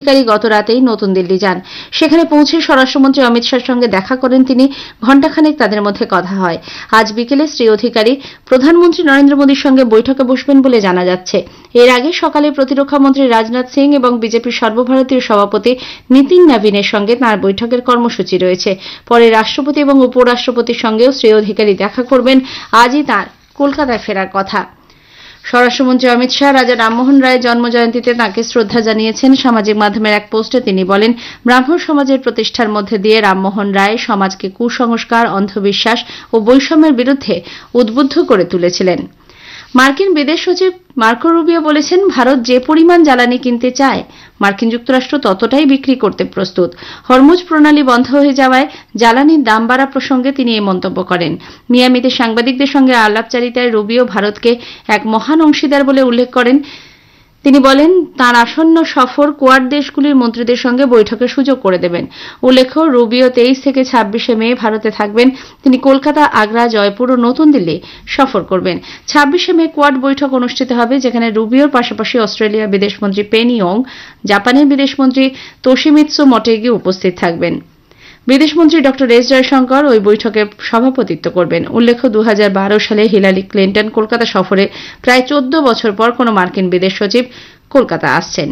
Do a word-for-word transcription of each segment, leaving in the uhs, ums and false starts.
অধিকারী গত রাতেই নতুন দিল্লি যান। সেখানে পৌঁছে স্বরাষ্ট্রমন্ত্রী অমিত শাহর সঙ্গে দেখা করেন তিনি। ঘণ্টাখানেক তাদের মধ্যে কথা হয়। আজ বিকেলে শ্রী অধিকারী প্রধানমন্ত্রী নরেন্দ্র মোদীর সঙ্গে বৈঠকে বসবেন বলে জানা যাচ্ছে। এর আগে সকালে প্রতিরক্ষামন্ত্রী রাজনাথ সিং এবং বিজেপির সর্বভারতীয় সভাপতি নীতিন নবীনের সঙ্গে তাঁর বৈঠকের কর্মসূচি রয়েছে। পরে রাষ্ট্রপতি এবং উপরাষ্ট্রপতির সঙ্গেও শ্রী অধিকারী দেখা করবেন। আজই তাঁর কলকাতায় ফেরার কথা। স্বরাষ্ট্রমন্ত্রী অমিত শাহ রাজা রামমোহন রায়ের জন্মজয়ন্তীতে তাঁকে শ্রদ্ধা জানিয়েছেন। সামাজিক মাধ্যমের এক পোস্টে তিনি বলেন, ব্রাহ্ম সমাজের প্রতিষ্ঠার মধ্যে দিয়ে রামমোহন রায় সমাজকে কুসংস্কার, অন্ধবিশ্বাস ও বৈষম্যের বিরুদ্ধে উদ্বুদ্ধ করে তুলেছিলেন। মার্কিন বিদেশ সচিব মার্কো রুবিও বলেছেন, ভারত যে পরিমাণ জ্বালানি কিনতে চায় মার্কিন যুক্তরাষ্ট্র ততটাই বিক্রি করতে প্রস্তুত। হরমুজ প্রণালী বন্ধ হয়ে যাওয়ায় জ্বালানির দাম বাড়া প্রসঙ্গে তিনি এই মন্তব্য করেন। মিয়ামিতে সাংবাদিকদের সঙ্গে আলাপচারিতায় রুবিও ভারতকে এক মহান অংশীদার বলে উল্লেখ করেন। তিনি বলেন, তাঁর আসন্ন সফর কোয়াড দেশগুলির মন্ত্রীদের সঙ্গে বৈঠকের সুযোগ করে দেবেন। উল্লেখ্য, রুবিও তেইশ থেকে ছাব্বিশে মে ভারতে থাকবেন। তিনি কলকাতা, আগ্রা, জয়পুর ও নতুন দিল্লি সফর করবেন। ছাব্বিশে মে কোয়াড বৈঠক অনুষ্ঠিত হবে, যেখানে রুবিওর পাশাপাশি অস্ট্রেলিয়ার বিদেশমন্ত্রী পেনি ইয়ং, জাপানের বিদেশমন্ত্রী তোশিমিৎসু মটেগি উপস্থিত থাকবেন। বিদেশমন্ত্রী ড এস জয়শঙ্কর ওই বৈঠকে সভাপতিত্ব করবেন। উল্লেখ্য, দু হাজার বারো সালে হিলারি ক্লিন্টন কলকাতা সফরে প্রায় চোদ্দ বছর পর কোন মার্কিন বিদেশ সচিব কলকাতা আসছেন।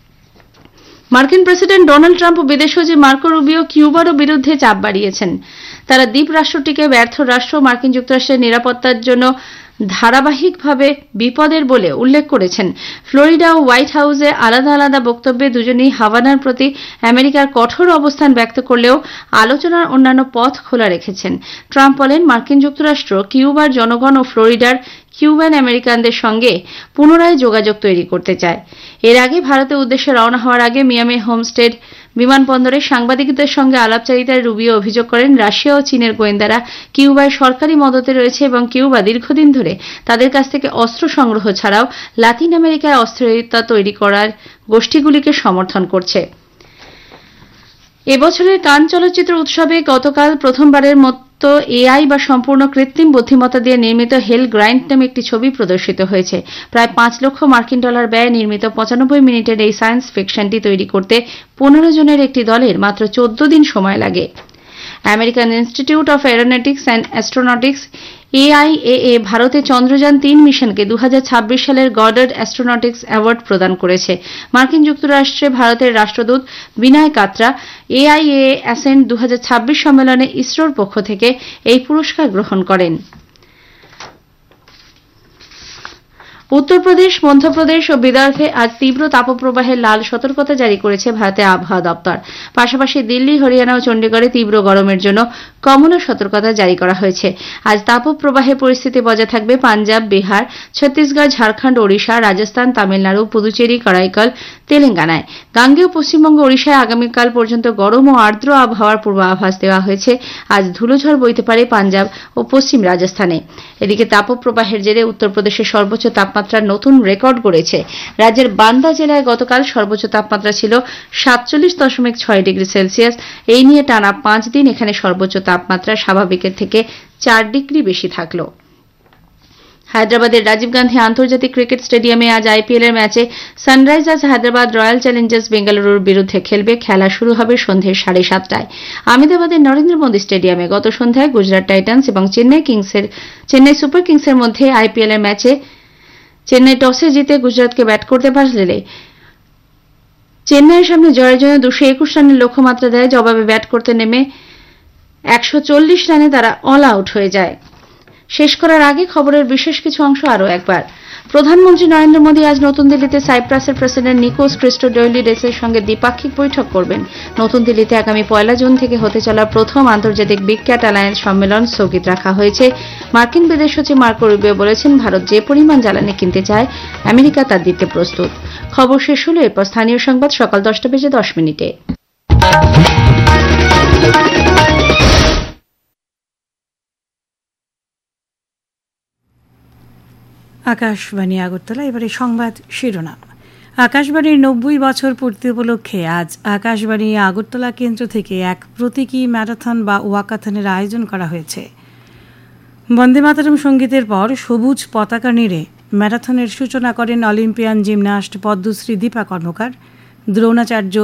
মার্কিন প্রেসিডেন্ট ডোনাল্ড ট্রাম্প ও বিদেশ সচিব মার্কো রুবিও কিউবারও বিরুদ্ধে চাপ বাড়িয়েছেন। তারা দ্বীপ রাষ্ট্রটিকে ব্যর্থ রাষ্ট্র, মার্কিন যুক্তরাষ্ট্রের নিরাপত্তার জন্য ধারাবাহিকভাবে বিপদের বলে উল্লেখ করেছেন। ফ্লোরিডা ও হোয়াইট হাউসে আলাদা আলাদা বক্তব্যে দুজনেই হাভানার প্রতি আমেরিকার কঠোর অবস্থান ব্যক্ত করলেও আলোচনার অন্যান্য পথ খোলা রেখেছেন। ট্রাম্প বলেন, মার্কিন যুক্তরাষ্ট্র কিউবার জনগণ ও ফ্লোরিডার কিউবান আমেরিকানদের সঙ্গে পুনরায় যোগাযোগ তৈরি করতে চায়। এর আগে ভারতের উদ্দেশ্যে রওনা হওয়ার আগে মিয়ামি হোমস্টেড বিমানবন্দরে সাংবাদিকদের সঙ্গে আলাপচারিতায় রুবিও অভিযোগ করেন, রাশিয়া ও চীনের গোয়েন্দারা কিউবায় সরকারি মদতে রয়েছে এবং কিউবা দীর্ঘদিন ধরে তাদের কাছ থেকে অস্ত্র সংগ্রহ ছাড়াও লাতিন আমেরিকায় অস্থিরতা তৈরি করার গোষ্ঠীগুলিকে সমর্থন করছে। এবছরের কান চলচ্চিত্র উৎসবে গতকাল প্রথমবারের মতো এআই বা সম্পূর্ণ কৃত্রিম বুদ্ধিমত্তা দিয়ে নির্মিত হেল গ্রাইন্ড নামে একটি ছবি প্রদর্শিত হয়েছে। প্রায় পাঁচ লক্ষ মার্কিন ডলার ব্যয়ে নির্মিত পঁচানব্বই মিনিটের এই সায়েন্স ফিকশনটি তৈরি করতে পনেরো জনের একটি দলের মাত্র চোদ্দ দিন সময় লাগে। American institute of aeronautics and astronautics এআইএএ ভারতে চন্দ্রযান তিন মিশনকে দু হাজার ছাব্বিশ সালের গডার্ড অ্যাস্ট্রোনটিক্স অ্যাওয়ার্ড প্রদান করেছে। মার্কিন যুক্তরাষ্ট্রে ভারতের রাষ্ট্রদূত বিনয় কাত্রা এআইএএ অ্যাসেন্ট দু হাজার ছাব্বিশ সম্মেলনে ইসরোর পক্ষ থেকে এই পুরস্কার গ্রহণ করেন। উত্তরপ্রদেশ, মধ্যপ্রদেশ ও বিদর্ভে আজ তীব্র তাপপ্রবাহের লাল সতর্কতা জারি করেছে ভারতের আবহাওয়া দপ্তর। পাশাপাশি দিল্লি, হরিয়ানা ও চণ্ডীগড়ে তীব্র গরমের জন্য কমলা সতর্কতা জারি করা হয়েছে। আজ তাপপ্রবাহের পরিস্থিতি বজায় থাকবে পাঞ্জাব, বিহার, ছত্তিশগড়, ঝাড়খণ্ড, ওড়িশা, রাজস্থান, তামিলনাড়ু, পুদুচেরি, করাইকল, তেলেঙ্গানায়। গাঙ্গেয় পশ্চিমবঙ্গ, ওড়িশায় আগামীকাল পর্যন্ত গরম ও আর্দ্র আবহাওয়ার পূর্বাভাস দেওয়া হয়েছে। আজ ধুলোঝড় বইতে পারে পাঞ্জাব ও পশ্চিম রাজস্থানে। এদিকে তাপপ্রবাহের জেরে উত্তরপ্রদেশের সর্বোচ্চ তাপমাত্রা নতুন রেকর্ড গড়েছে। রাজ্যের বান্দা জেলায় গতকাল সর্বোচ্চ তাপমাত্রা ছিল সাতচল্লিশ দশমিক ছয় ডিগ্রি সেলসিয়াস। এই নিয়ে টানা পাঁচ দিন এখানে সর্বোচ্চ তাপমাত্রা স্বাভাবিকের থেকে চার ডিগ্রি বেশি থাকল। হায়দ্রাবাদের রাজীব গান্ধী আন্তর্জাতিক ক্রিকেট স্টেডিয়ামে আজ আইপিএল এর ম্যাচে সানরাইজার্স হায়দ্রাবাদ রয়্যাল চ্যালেঞ্জার্স বেঙ্গালুরুর বিরুদ্ধে খেলবে। খেলা শুরু হবে সন্ধ্যে সাড়ে সাতটায়। আহমেদাবাদের নরেন্দ্র মোদী স্টেডিয়ামে গত সন্ধ্যায় গুজরাট টাইটান্স এবং চেন্নাই কিংসের চেন্নাই সুপার কিংসের মধ্যে আইপিএল এর ম্যাচে চেন্নাই টসে জিতে গুজরাটকে ব্যাট করতে পারলে চেন্নাইয়ের সামনে জয়ের জন্য দুশো একুশ রানের লক্ষ্যমাত্রা দেয়। জবাবে ব্যাট করতে নেমে একশো চল্লিশ রানে তারা অল আউট হয়ে যায়। শেষ করার আগে খবরের বিশেষ কিছু অংশ আরও একবার। প্রধানমন্ত্রী নরেন্দ্র মোদী আজ নতুন দিল্লিতে সাইপ্রাসের প্রেসিডেন্ট নিকোস ক্রিস্টোডোলিডেসের সঙ্গে দ্বিপাক্ষিক বৈঠক করবেন। নতুন দিল্লিতে আগামী পয়লা জুন থেকে হতে চলা প্রথম আন্তর্জাতিক বিগ ক্যাট অ্যালায়েন্স সম্মেলন স্থগিত রাখা হয়েছে। মার্কিন বিদেশ সচিব মার্কো রুবিও বলেছেন, ভারত যে পরিমাণ জ্বালানি কিনতে চায় আমেরিকা তা দিতে প্রস্তুত। খবর শেষ হল। এরপর স্থানীয় সংবাদ সকাল দশটা বেজে দশ মিনিটে। আকাশবাণী আগরতলা। এবারে সংবাদ শিরোনাম। আকাশবাণীর নব্বই বছর পূর্তি উপলক্ষে আজ আকাশবাণী আগরতলা কেন্দ্র থেকে এক প্রতীকী ম্যারাথন বা ওয়াকাথনের আয়োজন করা হয়েছে। বন্দে মাতরম সঙ্গীতের পর সবুজ পতাকা নেড়ে ম্যারাথনের সূচনা করেন অলিম্পিয়ান জিমন্যাস্ট পদ্মশ্রী দীপা কর্মকার। দ্রোণাচার্য